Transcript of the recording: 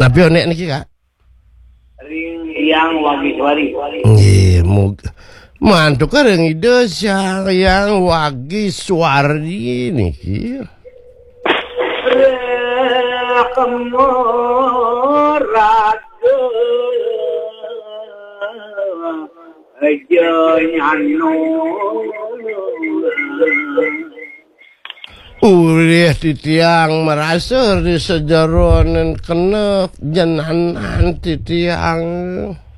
Tapi onek niki Kak. Yang Wagiswari. Nggih, mantuk kareng ide yang Wagiswari niki. Kemorado aja nyano Ulih titiang merasa di sejaroan kena jenanan titiang